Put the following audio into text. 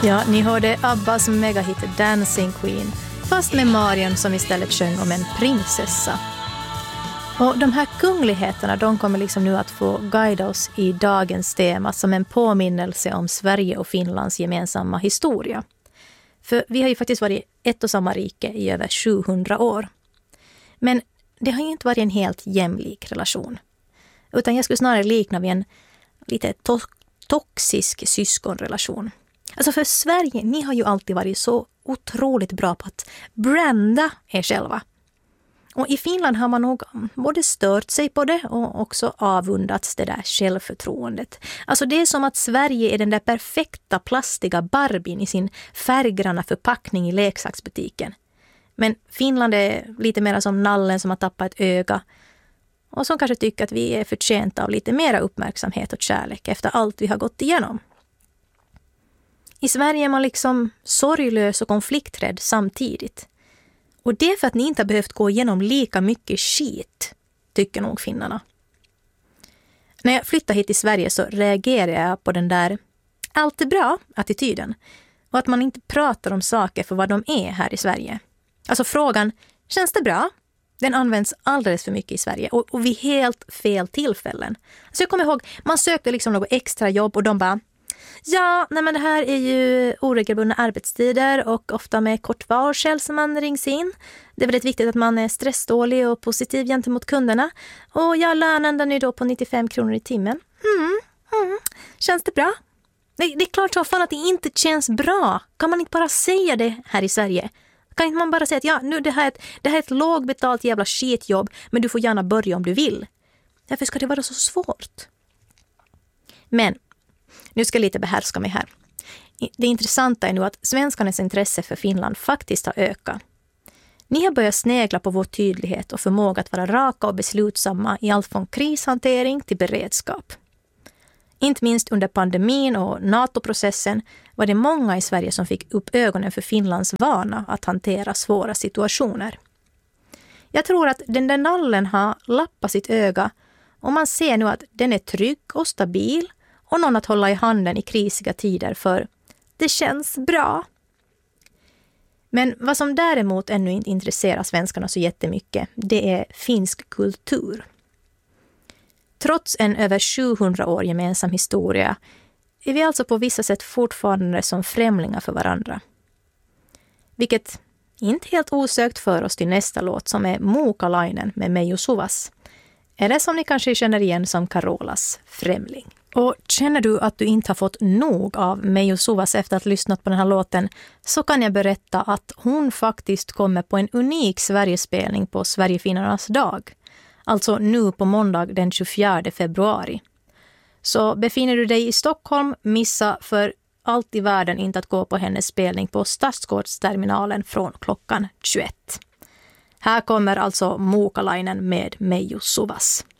Ja, ni hörde Abbas megahit Dancing Queen, fast med Marion som istället sjöng om en prinsessa. Och de här kungligheterna, de kommer liksom nu att få guida oss i dagens tema som en påminnelse om Sverige och Finlands gemensamma historia. För vi har ju faktiskt varit ett och samma rike i över 700 år. Men det har ju inte varit en helt jämlik relation. Utan jag skulle snarare likna vid en lite toxisk syskonrelation. Alltså för Sverige, ni har ju alltid varit så otroligt bra på att branda er själva. Och i Finland har man nog både stört sig på det och också avundats det där självförtroendet. Alltså det är som att Sverige är den där perfekta plastiga Barbien i sin färggranna förpackning i leksaksbutiken. Men Finland är lite mer som nallen som har tappat ett öga och som kanske tycker att vi är förtjänta av lite mera uppmärksamhet och kärlek efter allt vi har gått igenom. I Sverige är man liksom sorglös och konflikträdd samtidigt. Och det är för att ni inte har behövt gå igenom lika mycket skit, tycker nog finnarna. När jag flyttade hit till Sverige så reagerade jag på den där allt är bra-attityden. Och att man inte pratar om saker för vad de är här i Sverige. Alltså frågan, känns det bra? Den används alldeles för mycket i Sverige och vid helt fel tillfällen. Så jag kommer ihåg, man sökte liksom något extra jobb och de bara ja, nej men det här är ju oregelbundna arbetstider och ofta med kort varsel som man rings in. Det är väldigt viktigt att man är stressdålig och positiv gentemot kunderna. Och jag lönen nu då på 95 kronor i timmen. Känns det bra? Det är klart så fan att det inte känns bra. Kan man inte bara säga det här i Sverige? Kan inte man bara säga att ja, nu det här är ett lågbetalt jävla skitjobb, men du får gärna börja om du vill. Varför ska det vara så svårt? Men nu ska jag lite behärska mig här. Det intressanta är nu att svenskarnas intresse för Finland faktiskt har ökat. Ni har börjat snegla på vår tydlighet och förmåga att vara raka och beslutsamma i allt från krishantering till beredskap. Inte minst under pandemin och NATO-processen var det många i Sverige som fick upp ögonen för Finlands vana att hantera svåra situationer. Jag tror att den där nallen har lappat sitt öga och man ser nu att den är trygg och stabil och någon att hålla i handen i krisiga tider för det känns bra. Men vad som däremot ännu inte intresserar svenskarna så jättemycket, det är finsk kultur. Trots en över 700 år gemensam historia är vi alltså på vissa sätt fortfarande som främlingar för varandra. Vilket inte helt osökt för oss till nästa låt som är Muukalainen med Meijo Suvas. Eller som ni kanske känner igen som Carolas Främling. Och känner du att du inte har fått nog av Meijo Suvas efter att ha lyssnat på den här låten så kan jag berätta att hon faktiskt kommer på en unik Sverigespelning på Sverigefinnarnas dag. Alltså nu på måndag den 24 februari. Så befinner du dig i Stockholm, missa för allt i världen inte att gå på hennes spelning på Stadsgårdsterminalen från klockan 21. Här kommer alltså Muukalainen med Meijo Suvas.